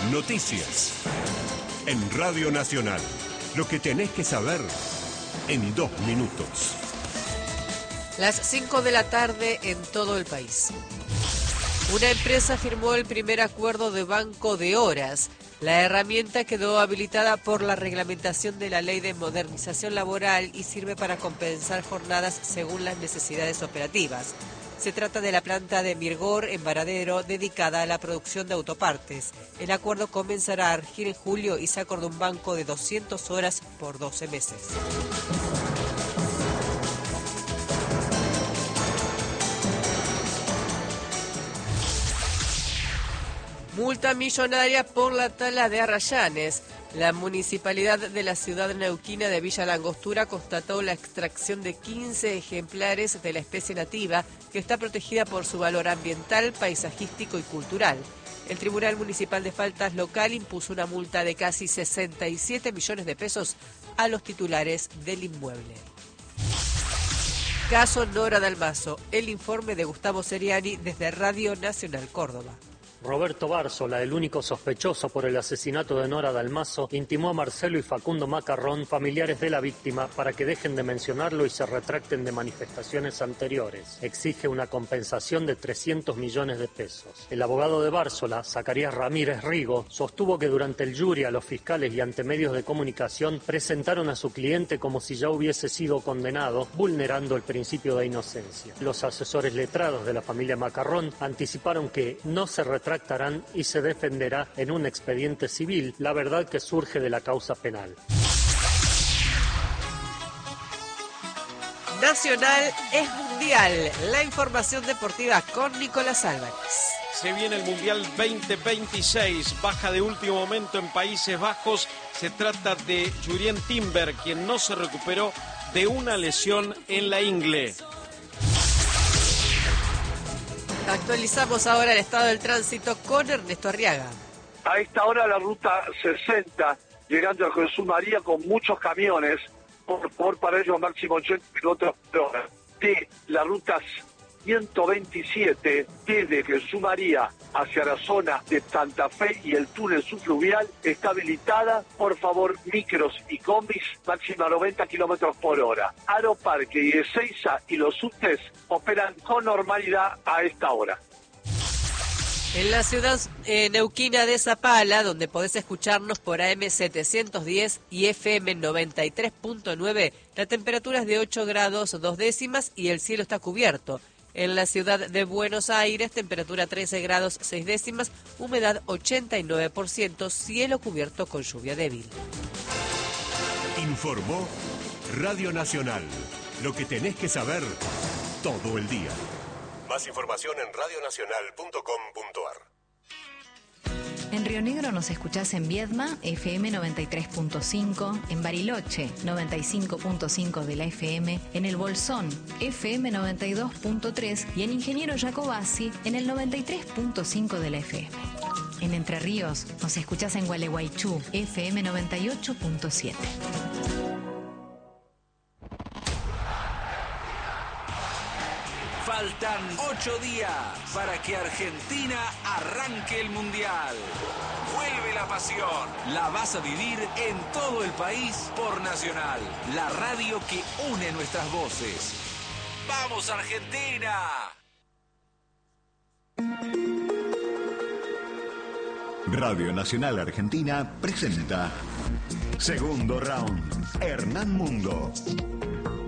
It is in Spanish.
Noticias. En Radio Nacional. Lo que tenés que saber en 2 minutos. Las 5 de la tarde en todo el país. Una empresa firmó el primer acuerdo de banco de horas. La herramienta quedó habilitada por la reglamentación de la Ley de Modernización Laboral y sirve para compensar jornadas según las necesidades operativas. Se trata de la planta de Mirgor, en Varadero, dedicada a la producción de autopartes. El acuerdo comenzará a regir en julio y se acordó un banco de 200 horas por 12 meses. Multa millonaria por la tala de arrayanes. La municipalidad de la ciudad neuquina de Villa Langostura constató la extracción de 15 ejemplares de la especie nativa que está protegida por su valor ambiental, paisajístico y cultural. El Tribunal Municipal de Faltas local impuso una multa de casi 67 millones de pesos a los titulares del inmueble. Caso Nora Dalmazo. El informe de Gustavo Seriani desde Radio Nacional Córdoba. Roberto Bárzola, el único sospechoso por el asesinato de Nora Dalmazo, intimó a Marcelo y Facundo Macarrón, familiares de la víctima, para que dejen de mencionarlo y se retracten de manifestaciones anteriores. Exige una compensación de 300 millones de pesos. El abogado de Bárzola, Zacarías Ramírez Rigo, sostuvo que durante el jury a los fiscales y ante medios de comunicación presentaron a su cliente como si ya hubiese sido condenado, vulnerando el principio de inocencia. Los asesores letrados de la familia Macarrón anticiparon que no se retractarán y se defenderá en un expediente civil la verdad que surge de la causa penal. Nacional es mundial. La información deportiva con Nicolás Álvarez. Se viene el Mundial 2026, baja de último momento en Países Bajos. Se trata de Jurien Timber, quien no se recuperó de una lesión en la ingle. Actualizamos ahora el estado del tránsito con Ernesto Arriaga. A esta hora la ruta 60, llegando a Jesús María con muchos camiones, por favor para ellos máximo 80 kilómetros por hora. De la ruta 127, desde Jesús María hacia la zona de Santa Fe y el túnel subfluvial, está habilitada, por favor, micros y combis, máxima 90 kilómetros por hora. Aeroparque y Ezeiza y los subtes operan con normalidad a esta hora. En la ciudad neuquina de Zapala, donde podés escucharnos por AM 710 y FM 93.9, la temperatura es de 8 grados 2 décimas y el cielo está cubierto. En la ciudad de Buenos Aires, temperatura 13 grados 6 décimas, humedad 89%, cielo cubierto con lluvia débil. Informó Radio Nacional. Lo que tenés que saber todo el día. Más información en radionacional.com.ar. En Río Negro nos escuchás en Viedma, FM 93.5, en Bariloche, 95.5 de la FM, en El Bolsón, FM 92.3 y en Ingeniero Jacobasi, en el 93.5 de la FM. En Entre Ríos nos escuchás en Gualeguaychú, FM 98.7. Faltan 8 días para que Argentina arranque el Mundial. Vuelve la pasión. La vas a vivir en todo el país por Nacional, la radio que une nuestras voces. ¡Vamos, Argentina! Radio Nacional Argentina presenta Segundo Round. Hernán Mundo.